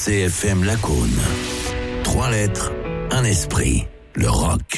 RCFM Lacaune. 3 lettres, un esprit, le rock.